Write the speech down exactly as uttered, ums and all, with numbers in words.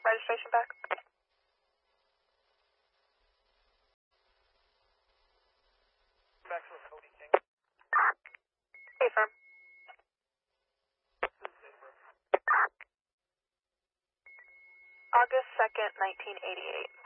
registration back. Back to Cody King. Hey, firm. August second, nineteen eighty-eight.